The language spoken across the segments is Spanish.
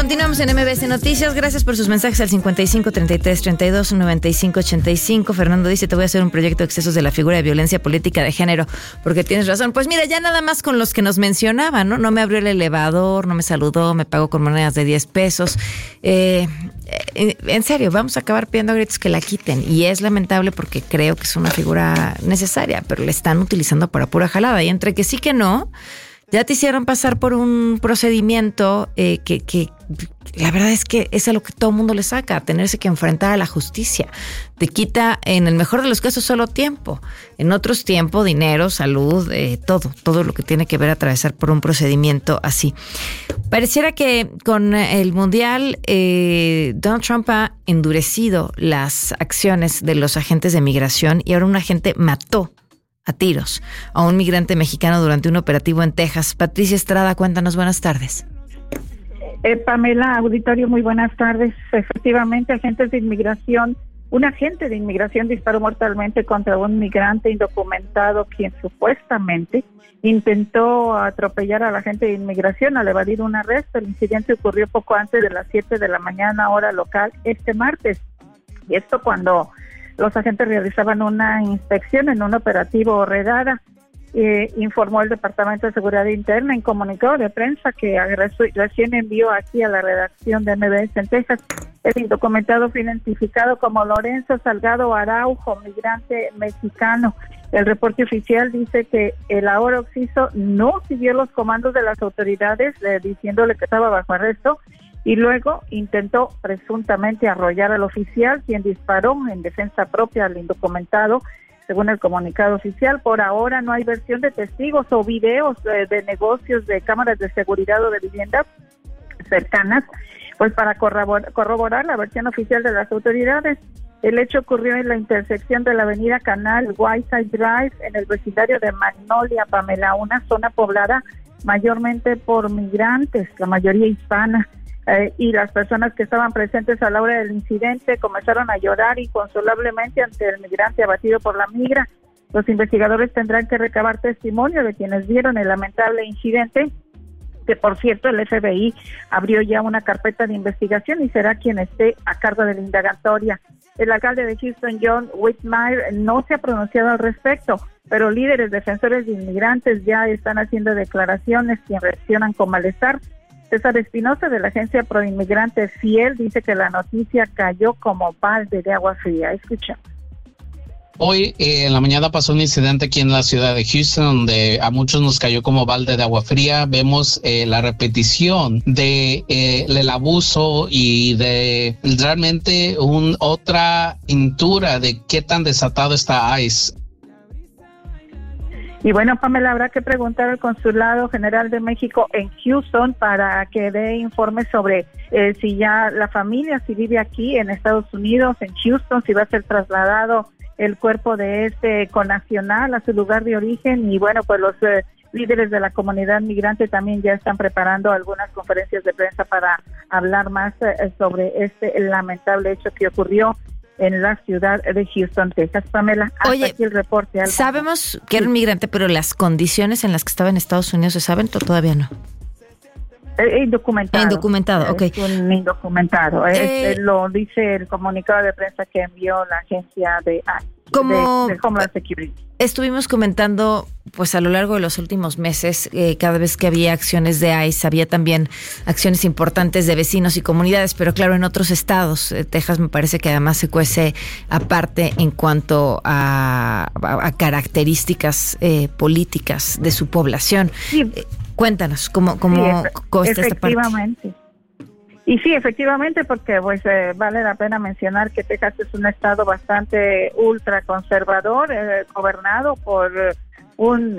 Continuamos en MBS Noticias. Gracias por sus mensajes al 55 33 32 95 85. Fernando dice: te voy a hacer un proyecto de excesos de la figura de violencia política de género, porque tienes razón. Pues mira, ya nada más con los que nos mencionaba, ¿no? No me abrió el elevador, no me saludó, me pagó con monedas de 10 pesos. En serio, vamos a acabar pidiendo a gritos que la quiten. Y es lamentable porque creo que es una figura necesaria, pero la están utilizando para pura jalada. Y entre que sí que no, ya te hicieron pasar por un procedimiento que la verdad es que es a lo que todo el mundo le saca, tenerse que enfrentar a la justicia. Te quita, en el mejor de los casos, solo tiempo. En otros tiempo, dinero, salud, todo lo que tiene que ver atravesar por un procedimiento así. Pareciera que con el Mundial, Donald Trump ha endurecido las acciones de los agentes de migración y ahora un agente mató a tiros a un migrante mexicano durante un operativo en Texas. Patricia Estrada, cuéntanos, buenas tardes. Pamela, auditorio, muy buenas tardes. Efectivamente, un agente de inmigración disparó mortalmente contra un migrante indocumentado quien supuestamente intentó atropellar a la agente de inmigración al evadir un arresto. El incidente ocurrió poco antes de las 7 de la mañana, hora local, este martes. Y esto cuando los agentes realizaban una inspección en un operativo redada. Informó el Departamento de Seguridad Interna en comunicado de prensa que recién envió aquí a la redacción de MBS en Texas. El indocumentado fue identificado como Lorenzo Salgado Araujo, migrante mexicano. El reporte oficial dice que el ahora occiso no siguió los comandos de las autoridades, diciéndole que estaba bajo arresto, y luego intentó presuntamente arrollar al oficial, quien disparó en defensa propia al indocumentado. Según el comunicado oficial, por ahora no hay versión de testigos o videos de negocios de cámaras de seguridad o de viviendas cercanas, pues para corroborar la versión oficial de las autoridades. El hecho ocurrió en la intersección de la avenida Canal, Whiteside Drive, en el vecindario de Magnolia, Pamela, una zona poblada mayormente por migrantes, la mayoría hispana. Y las personas que estaban presentes a la hora del incidente comenzaron a llorar inconsolablemente ante el migrante abatido por la migra. Los investigadores tendrán que recabar testimonio de quienes vieron el lamentable incidente, que por cierto el FBI abrió ya una carpeta de investigación y será quien esté a cargo de la indagatoria. El alcalde de Houston, John Whitmire, no se ha pronunciado al respecto, pero líderes defensores de inmigrantes ya están haciendo declaraciones que reaccionan con malestar. César Espinosa, de la agencia Proinmigrante Fiel, dice que la noticia cayó como balde de agua fría. Escucha. Hoy en la mañana pasó un incidente aquí en la ciudad de Houston donde a muchos nos cayó como balde de agua fría. Vemos la repetición de el abuso y de realmente otra pintura de qué tan desatado está ICE. Y bueno, Pamela, habrá que preguntar al Consulado General de México en Houston para que dé informes sobre si ya la familia, si vive aquí en Estados Unidos, en Houston, si va a ser trasladado el cuerpo de este connacional a su lugar de origen. Y bueno, pues los líderes de la comunidad migrante también ya están preparando algunas conferencias de prensa para hablar más sobre este lamentable hecho que ocurrió en la ciudad de Houston, Texas. Pamela, hasta Oye, aquí el reporte. Sabemos que era un migrante, pero las condiciones en las que estaba en Estados Unidos, ¿se saben? Todavía no. Indocumentado. Indocumentado, ok. Es un indocumentado. Lo dice el comunicado de prensa que envió la agencia de Homeland Security. Estuvimos comentando, pues a lo largo de los últimos meses, cada vez que había acciones de ICE, había también acciones importantes de vecinos y comunidades, pero claro, en otros estados. Texas me parece que además se cuece aparte en cuanto a características políticas de su población. Sí. Cuéntanos, ¿cómo está esta parte? Efectivamente. Y sí, efectivamente, porque pues vale la pena mencionar que Texas es un estado bastante ultraconservador, gobernado por un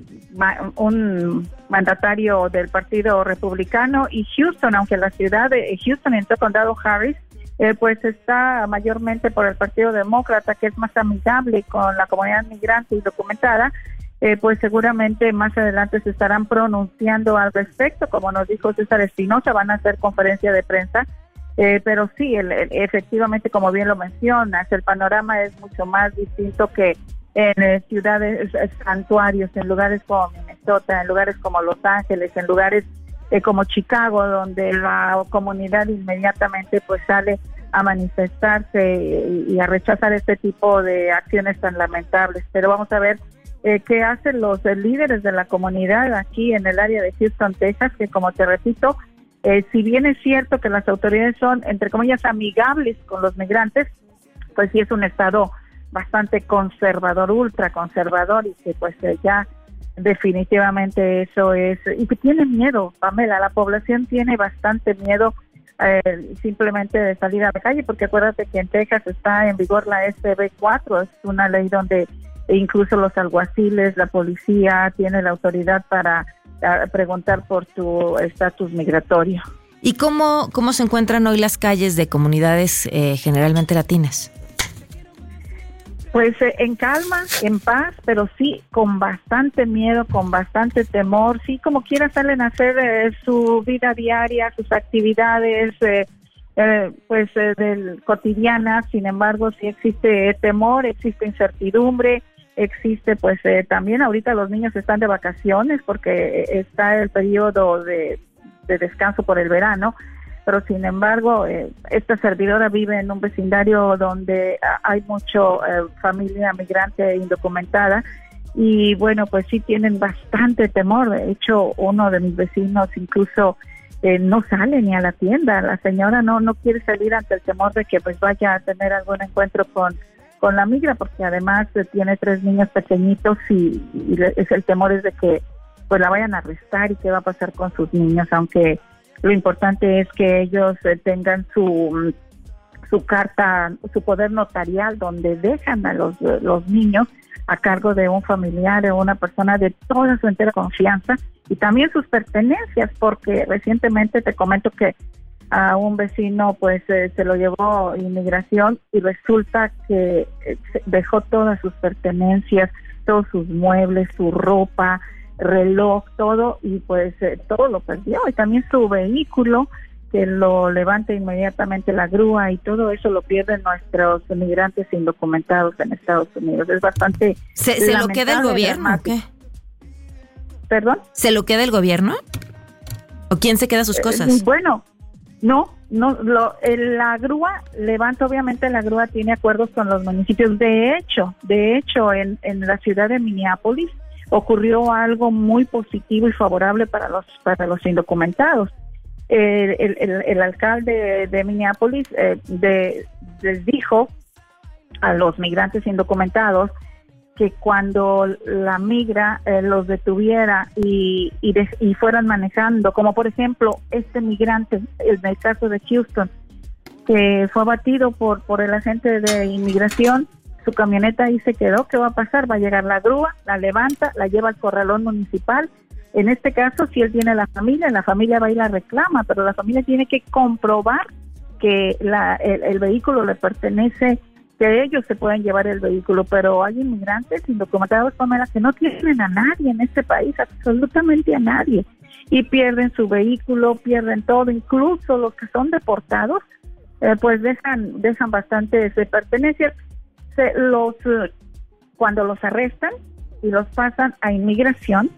mandatario del Partido Republicano, y Houston, aunque la ciudad de Houston entró con condado Harris, pues está mayormente por el Partido Demócrata, que es más amigable con la comunidad migrante y documentada. Pues seguramente más adelante se estarán pronunciando al respecto, como nos dijo César Espinosa, van a hacer conferencia de prensa, pero sí, efectivamente, como bien lo mencionas, el panorama es mucho más distinto que en ciudades santuarios, en lugares como Minnesota, en lugares como Los Ángeles, en lugares como Chicago, donde la comunidad inmediatamente pues sale a manifestarse y a rechazar este tipo de acciones tan lamentables. Pero vamos a ver qué hacen los líderes de la comunidad aquí en el área de Houston, Texas, que como te repito, si bien es cierto que las autoridades son, entre comillas, amigables con los migrantes, pues sí es un estado bastante conservador, ultraconservador, y que pues ya definitivamente eso es, y que tiene miedo, Pamela, la población tiene bastante miedo simplemente de salir a la calle, porque acuérdate que en Texas está en vigor la SB 4, es una ley donde incluso los alguaciles, la policía tiene la autoridad para preguntar por tu estatus migratorio. ¿Y cómo se encuentran hoy las calles de comunidades generalmente latinas? Pues en calma, en paz, pero sí con bastante miedo, con bastante temor. Sí, como quiera salen a hacer su vida diaria, sus actividades cotidianas. Sin embargo, sí existe temor, existe incertidumbre, existe pues también ahorita los niños están de vacaciones porque está el periodo de descanso por el verano. Pero sin embargo, esta servidora vive en un vecindario donde hay mucho familia migrante indocumentada y bueno, pues sí tienen bastante temor. De hecho, uno de mis vecinos incluso no sale ni a la tienda. La señora no quiere salir ante el temor de que pues vaya a tener algún encuentro con la migra, porque además tiene 3 niños pequeñitos y el temor es de que pues la vayan a arrestar y qué va a pasar con sus niños, aunque lo importante es que ellos tengan su carta, su poder notarial, donde dejan a los niños a cargo de un familiar o una persona de toda su entera confianza, y también sus pertenencias, porque recientemente te comento que a un vecino pues se lo llevó inmigración y resulta que dejó todas sus pertenencias, todos sus muebles, su ropa, reloj, todo, y pues todo lo perdió, y también su vehículo, que lo levanta inmediatamente la grúa, y todo eso lo pierden nuestros migrantes indocumentados en Estados Unidos. Es bastante ¿Se lo queda el gobierno o qué? ¿Perdón? ¿Se lo queda el gobierno? ¿O quién se queda sus cosas? Bueno, la grúa levanta, obviamente la grúa tiene acuerdos con los municipios. De hecho, en la ciudad de Minneapolis ocurrió algo muy positivo y favorable para los indocumentados. El alcalde de Minneapolis les dijo a los migrantes indocumentados que cuando la migra los detuviera y fueran manejando, como por ejemplo este migrante, en el caso de Houston, que fue abatido por el agente de inmigración, su camioneta ahí se quedó. ¿Qué va a pasar? Va a llegar la grúa, la levanta, la lleva al corralón municipal. En este caso, si él tiene la familia va a ir y la reclama, pero la familia tiene que comprobar que el vehículo le pertenece, que ellos se pueden llevar el vehículo. Pero hay inmigrantes indocumentados, Pamela, que no tienen a nadie en este país, absolutamente a nadie, y pierden su vehículo, pierden todo, incluso los que son deportados, pues dejan bastantes pertenencias. Cuando los arrestan y los pasan a inmigración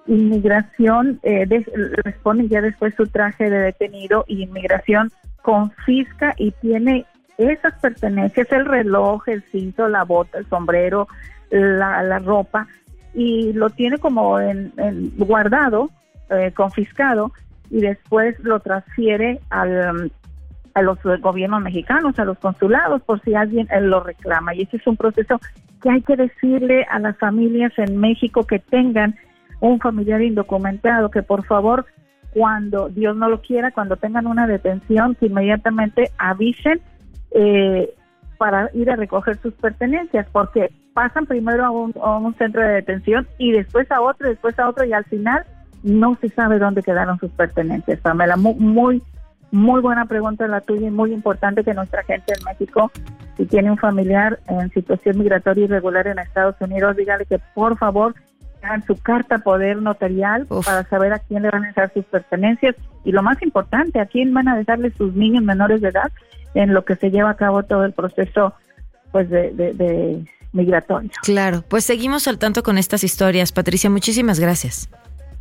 les pone ya después su traje de detenido, y inmigración confisca y tiene esas pertenencias, el reloj, el cinto, la bota, el sombrero, la ropa, y lo tiene como guardado, confiscado, y después lo transfiere a los gobiernos mexicanos, a los consulados, por si alguien lo reclama. Y ese es un proceso que hay que decirle a las familias en México que tengan un familiar indocumentado, que por favor, cuando Dios no lo quiera, cuando tengan una detención, que inmediatamente avisen para ir a recoger sus pertenencias, porque pasan primero a un centro de detención y después a otro, y al final no se sabe dónde quedaron sus pertenencias. Pamela, muy buena pregunta la tuya, y muy importante que nuestra gente en México, si tiene un familiar en situación migratoria irregular en Estados Unidos, dígale que por favor hagan su carta poder notarial para saber a quién le van a dejar sus pertenencias, y lo más importante, a quién van a dejarle sus niños menores de edad en lo que se lleva a cabo todo el proceso pues de migratorio. Claro, pues seguimos al tanto con estas historias. Patricia, muchísimas gracias.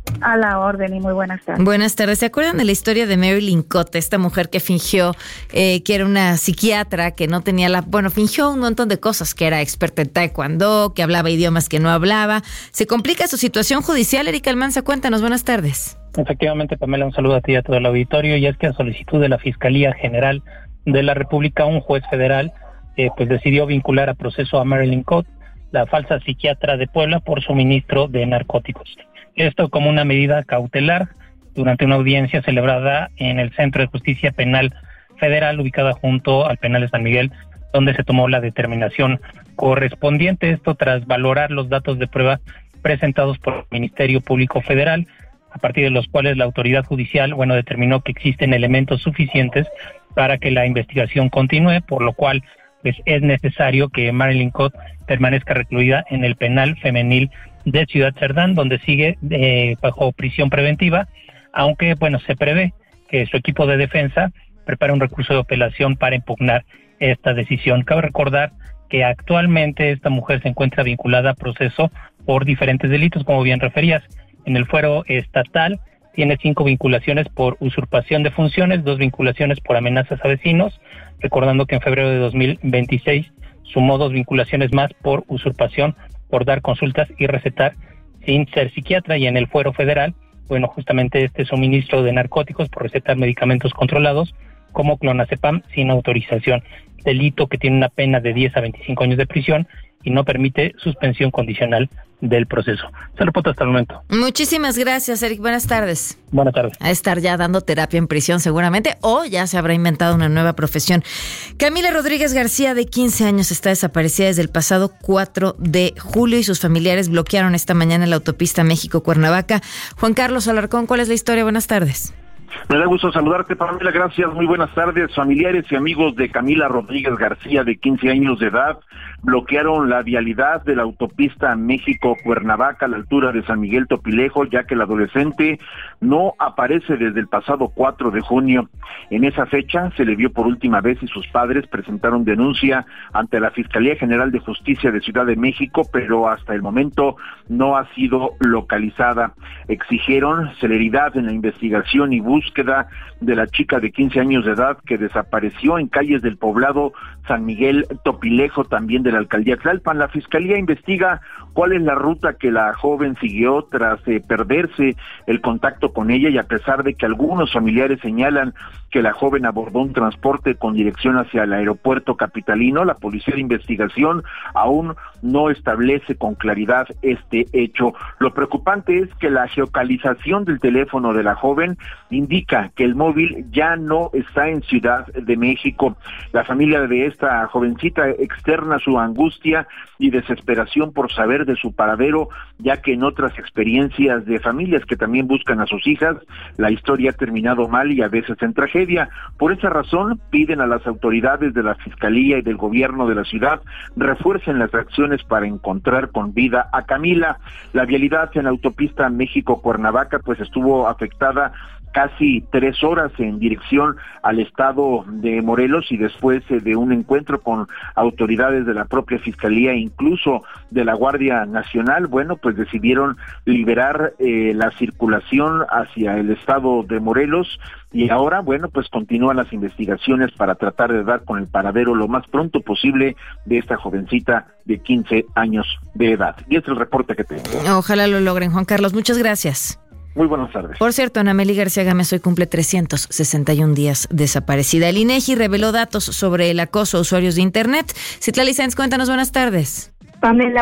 A la orden y muy buenas tardes. Buenas tardes. ¿Se acuerdan de la historia de Marilyn Cott, esta mujer que fingió que era una psiquiatra, que no tenía fingió un montón de cosas, que era experta en taekwondo, que hablaba idiomas que no hablaba? Se complica su situación judicial. Erika Almanza, cuéntanos. Buenas tardes. Efectivamente, Pamela, un saludo a ti y a todo el auditorio. Y es que a solicitud de la Fiscalía General de la República, un juez federal decidió vincular a proceso a Marilyn Cott, la falsa psiquiatra de Puebla, por suministro de narcóticos. Esto como una medida cautelar durante una audiencia celebrada en el Centro de Justicia Penal Federal, ubicada junto al Penal de San Miguel, donde se tomó la determinación correspondiente. Esto tras valorar los datos de prueba presentados por el Ministerio Público Federal, a partir de los cuales la autoridad judicial, determinó que existen elementos suficientes para que la investigación continúe, por lo cual es necesario que Marilyn Cott permanezca recluida en el penal femenil de Ciudad Cerdán, donde sigue bajo prisión preventiva, aunque se prevé que su equipo de defensa prepare un recurso de apelación para impugnar esta decisión. Cabe recordar que actualmente esta mujer se encuentra vinculada a proceso por diferentes delitos, como bien referías. En el fuero estatal tiene 5 vinculaciones por usurpación de funciones, 2 vinculaciones por amenazas a vecinos, recordando que en febrero de 2026 sumó 2 vinculaciones más por usurpación, por dar consultas y recetar sin ser psiquiatra. Y en el fuero federal, justamente este suministro de narcóticos por recetar medicamentos controlados como clonazepam sin autorización, delito que tiene una pena de 10 a 25 años de prisión y no permite suspensión condicional del proceso. Se reporta hasta el momento. Muchísimas gracias, Eric. Buenas tardes. Buenas tardes. A estar ya dando terapia en prisión seguramente, o ya se habrá inventado una nueva profesión. Camila Rodríguez García, de 15 años, está desaparecida desde el pasado 4 de julio y sus familiares bloquearon esta mañana la autopista México-Cuernavaca. Juan Carlos Alarcón, ¿cuál es la historia? Buenas tardes. Me da gusto saludarte, Pamela, gracias, muy buenas tardes. Familiares y amigos de Camila Rodríguez García, de 15 años de edad, bloquearon la vialidad de la autopista México-Cuernavaca a la altura de San Miguel Topilejo, ya que el adolescente no aparece desde el pasado 4 de junio. En esa fecha se le vio por última vez y sus padres presentaron denuncia ante la Fiscalía General de Justicia de Ciudad de México, pero hasta el momento no ha sido localizada. Exigieron celeridad en la investigación y búsqueda de la chica de 15 años de edad que desapareció en calles del poblado San Miguel Topilejo, también de la alcaldía Tlalpan. La Fiscalía investiga cuál es la ruta que la joven siguió tras perderse el contacto con ella, y a pesar de que algunos familiares señalan que la joven abordó un transporte con dirección hacia el aeropuerto capitalino, la Policía de Investigación aún no establece con claridad este hecho. Lo preocupante es que la geocalización del teléfono de la joven indica que el móvil ya no está en Ciudad de México. La familia de esta jovencita externa su angustia y desesperación por saber de su paradero, ya que en otras experiencias de familias que también buscan a sus hijas, la historia ha terminado mal y a veces en tragedia. Por esa razón, piden a las autoridades de la Fiscalía y del gobierno de la ciudad refuercen las acciones para encontrar con vida a Camila. La vialidad en la autopista México-Cuernavaca estuvo afectada casi 3 horas en dirección al estado de Morelos, y después de un encuentro con autoridades de la propia Fiscalía, incluso de la Guardia Nacional, decidieron liberar la circulación hacia el estado de Morelos, y ahora, continúan las investigaciones para tratar de dar con el paradero lo más pronto posible de esta jovencita de 15 años de edad. Y este es el reporte que tengo. Ojalá lo logren, Juan Carlos. Muchas gracias. Muy buenas tardes. Por cierto, Ana Meli García Gámez hoy cumple 361 días desaparecida. El INEGI reveló datos sobre el acoso a usuarios de Internet. Citlali Sáenz, cuéntanos, buenas tardes. Pamela,